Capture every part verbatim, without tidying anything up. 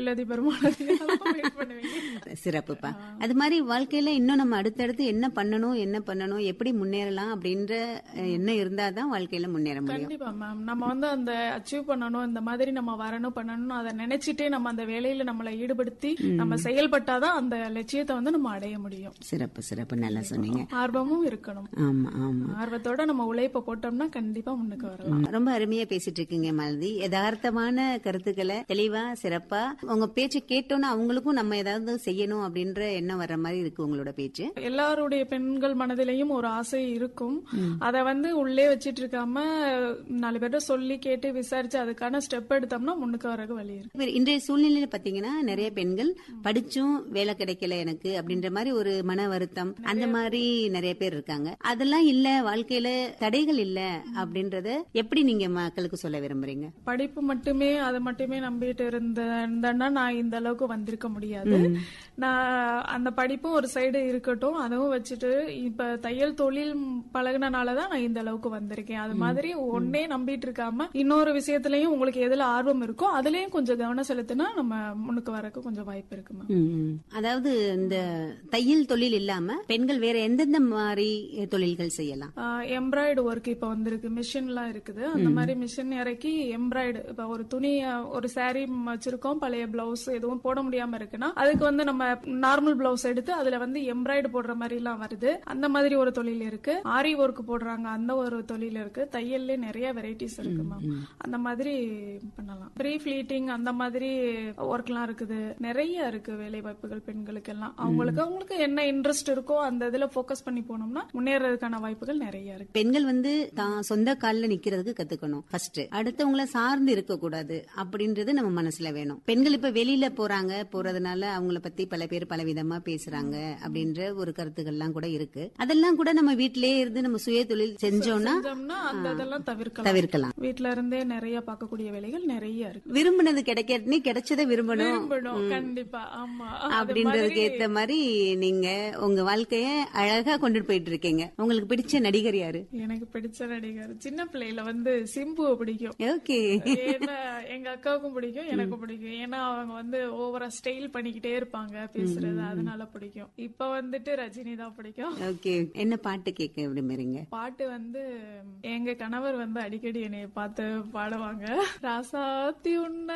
தொழிலதிபர் வெயிட் பண்ணுவீங்க. சிறப்புப்பா. அது மாதிரி வாழ்க்கையில இன்னும் நம்ம அடுத்தடுத்து என்ன பண்ணணும் என்ன பண்ணணும் எப்படி முன்னேறலாம் அப்படின்ற எண்ணம் இருந்தாதான் வாழ்க்கையில முன்னேற முடியும். கண்டிப்பா மேம். நம்ம வந்து அந்த அச்சீவ் பண்ணணும், இந்த மாதிரி நம்ம வரணும் பண்ணணும் அதை நினைச்சிட்டே நம்ம அந்த வேலையில நம்மளை ஈடுபடுத்தி நம்ம செயல்பட்டாதான் அந்த லட்சியத்தை வந்து நம்ம அடைய முடியும். சிறப்பு சிறப்பு, நல்லா சொன்னீங்க. ஆர்வமும் இருக்கணும். ஆமா ஆமா, ஆர்வத்தோட நம்ம உழைப்ப போட்டோம்னா கண்டிப்பா முன்னுக்கு வரலாம். ரொம்ப அருமையா பேசிட்டு இருக்கீங்க மாலதி. யதார்த்தமான கருத்துக்களை தெளிவா சிறப்பா உங்க பேச்சு கேட்டோன்னா அவங்களுக்கும் நம்ம ஏதாவது செய்யணும் அப்படின்ற எண்ணம் வர்ற மாதிரி இருக்கு உங்களோட பேச்சு. எல்லாருடைய பெண்கள் மனதிலையும் ஒரு ஆசை இருக்கும். அத வந்து உள்ளே வச்சிட்டு இருக்காம நாலு பேர்ட்ட சொல்லி கேட்டு விசாரிச்சு அதுக்கான ஸ்டெப் எடுத்தோம்னா முன்னுக்கு வரக்கு வழி இருக்கு. இன்றைய சூழ்நிலையில பாத்தீங்கன்னா நிறைய பெண்கள் படிச்சும் வேலை கிடைக்கல எனக்கு அப்படின்ற மாதிரி ஒரு மன வருத்தம், அந்த மாதிரி நிறைய பேர் இருக்காங்க. அதெல்லாம் இல்ல, வாழ்க்கையில தடைகள் இல்ல அப்படின்றத எப்படி நீங்க மக்களுக்கு சொல்ல விரும்புறீங்க? படிப்பு மட்டுமே அதை மட்டுமே நம்பிட்டு இருந்தேன்னா நான் இந்த அளவுக்கு வந்திருக்க முடியாது. நான் அந்த படிப்பும் ஒரு சைடு இருக்கட்டும், அதுவும் வச்சுட்டு இப்ப தையல் தொழில் பழகினாலதான் நான் இந்த அளவுக்கு வந்திருக்கேன். அது மாதிரி ஒன்னே நம்பிட்டு இருக்காம இன்னொரு விஷயத்திலயும் உங்களுக்கு எதுல ஆர்வம் இருக்கோ அதுலயும் கொஞ்சம் கவனம் செலுத்தினா நம்ம முன்னுக்கு வரக்கு கொஞ்சம் வாய்ப்பு இருக்குமா. அதாவது இந்த தையல் தொழில் இல்லாம பெண்கள் வேற எந்தெந்த மாதிரி தொழில்கள் செய்யலாம்? எம்ப்ராய்டு ஒர்க் இப்ப வந்திருக்கு, மிஷின் எல்லாம் இருக்குது. அந்த மாதிரி மிஷின் இறக்கி எம்ப்ராய்டு, இப்ப ஒரு துணி ஒரு சாரி வச்சிருக்கோம், பழைய பிளவுஸ் எதுவும் போட முடியாம இருக்குன்னா அதுக்கு வந்து நம்ம நார்மல் பிளவுஸ் எடுத்து அதுல வந்து எம்ப்ராய்டு போடுற மாதிரி எல்லாம் வருது. அந்த மாதிரி ஒரு தொழில் இருக்கு. ஆரி ஒர்க் போடுறாங்க, அந்த ஒரு தொழில் இருக்கு. தையல்ல நிறைய வெரைட்டிஸ் இருக்கு மேம். அந்த மாதிரி பண்ணலாம். ப்ரீ ஃபிளீட்டிங் அந்த மாதிரி ஒர்க் எல்லாம் இருக்குது. நிறைய இருக்கு வேலை வாய்ப்புகள் பெண்களுக்கு எல்லாம். அவங்களுக்கு அவங்களுக்கு என்ன இன்ட்ரெஸ்ட் இருக்கோ அந்த இதுல போக்கஸ் பண்ணி போனோம்னா முன்னேறதுக்கான வாய்ப்புகள் நிறைய இருக்கு. பெண்கள் வந்து தான் சொந்த காலில் நிக்கிறதுக்கு கத்துக்கணும் ஃபர்ஸ்ட். அடுத்தவங்களை சார்ந்து இருக்க கூடாது அப்படின்றது நம்ம மனசுல வேணும். பெண்கள் இப்ப வெளியில போறாங்க, போறதுனால அவங்கள பத்தி பல பேர் பல விதமா பேசுறாங்க அப்படின்ற ஒரு கருத்துக்கள்லாம் கூட இருக்கு. அதெல்லாம் கூட நம்ம வீட்டிலேயே இருந்து நம்ம சுய தொழில் செஞ்சோம்னா அந்த இதெல்லாம் தவிர்க்கலாம் தவிர்க்கலாம். வீட்டுல இருந்தே நிறைய பார்க்கக்கூடிய வேலைகள் நிறைய இருக்கு. விரும்பினது கிடைக்க கிடைச்சதை விரும்பணும் கண்டிப்பா. ஆமா, அப்படின்றதுக்கு ஏத்த மாதிரி நீங்க உங்க வாழ்க்கைய அழகா கொண்டுட்டு போயிட்டு இருக்கீங்க. உங்களுக்கு பிடிச்ச நடிகர் யாரு? எனக்கு பிடிச்ச நடிகர் சின்ன பிள்ளையில வந்து சிம்புவை பிடிக்கும். ஓகே. ஏன்னா எங்க அக்காவுக்கும் பிடிக்கும், எனக்கும் பிடிக்கும். ஏன்னா அவங்க வந்து ஓவரா ஸ்டைல் பண்ணிக்கிட்டே இருப்பாங்க பேசுறது, அதனால பிடிக்கும். இப்ப வந்துட்டு ரஜினி தான் பிடிக்கும். ஓகே. என்ன பாட்டு கேட்க விரும்புறீங்க? பாட்டு வந்து எங்க கணவர் வந்து அடிக்கடி என்னைய பார்த்து பாடுவாங்க. ராசாத்தி உன்ன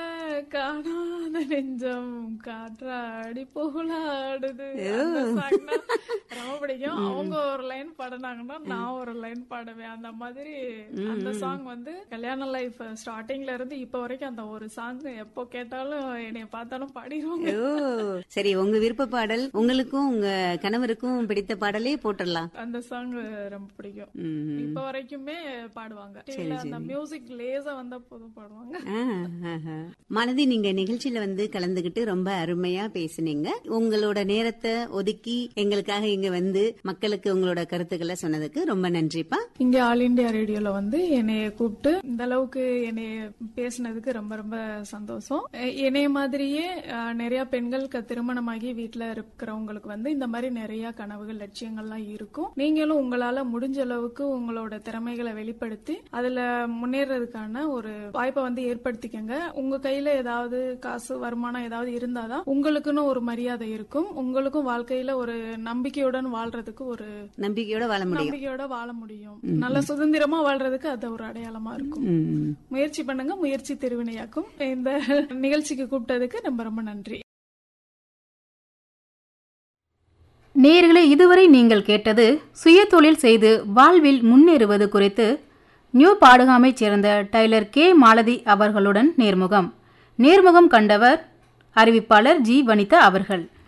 காணாத நெஞ்சம் காற்றாடி புகழாடுது, ரொம்ப பிடிக்கும். அவங்க ஒரு லைன் பாடினாங்கன்னா நான் ஒரு லைன் பாடுவேன். அந்த மாதிரி அந்த சாங் வந்து கல்யாண லைஃப் ஸ்டார்டிங்ல இருந்து இப்ப வரைக்கும் அந்த ஒரு சாங் எப்போ கேட்டாலும் என்னைய பார்த்தாலும் பாடிடுவாங்க. சரி, உங்க விருப்ப பாடல் உங்களுக்கும் உங்க கணவருக்கும் பிடித்த பாடலே போட்டுடலாம். அந்த சாங் ரொம்ப பிடிக்கும். இப்ப வரைக்குமே பாடுவாங்க. அந்த மியூசிக் லேசா வந்தா போதும் பாடுவாங்க. மனதி, நீங்க நிகழ்ச்சியில வந்து கலந்துகிட்டு ரொம்ப அருமையா பேசுனீங்க. உங்களோட நேரத்தை ஒதுக்கி எங்களுக்காக இங்க வந்து மக்களுக்கு உங்களோட கருத்துக்களை சொன்னதுக்கு ரொம்ப நன்றிப்பா. இங்க ஆல் இண்டியா ரேடியோல வந்து என்னைய கூப்பிட்டு இந்த அளவுக்கு என்னைய பேசினதுக்கு ரொம்ப ரொம்ப சந்தோஷம். என்னைய மாதிரியே நிறைய பெண்களுக்கு திருமணமாகி வீட்டுல இருக்கிறவங்களுக்கு வந்து இந்த மாதிரி நிறைய கனவுகள் லட்சியங்கள்லாம் இருக்கும். நீங்களும் உங்களால முடிஞ்ச அளவுக்கு உங்களோட திறமைகளை வெளிப்படுத்தி அதுல முன்னேறதுக்கான ஒரு வாய்ப்பை வந்து ஏற்படுத்திக்கங்க. உங்க கையில ஏதாவது காசு வருமானம் ஏதாவது இருந்தாதான் உங்களுக்குன்னு ஒரு மரியாதை இருக்கும். உங்களுக்கும் வாழ்க்கையில ஒரு நம்பிக்கையுடன் வாழ்றதுக்கு ஒரு நம்பிக்கையோட வாழ முடியும் நம்பிக்கையோட வாழ முடியும். நல்ல சுதந்திரமா வாழ்றதுக்கு அது ஒரு அடையாளமா இருக்கும். முயற்சி பண்ணுங்க, முயற்சி திருவினையாக்கும். இந்த நிகழ்ச்சிக்கு கூப்பிட்டதுக்கு ரொம்ப ரொம்ப நன்றி. நேயர்களே, இதுவரை நீங்கள் கேட்டது சுய தொழில் செய்து வாழ்வில் முன்னேறுவது குறித்து நியூ பாடுகாமைச் சேர்ந்த டைலர் கே மாலதி அவர்களுடன் நேர்முகம் நேர்முகம் கண்டவர் அறிவிப்பாளர் ஜி வனிதா அவர்கள்.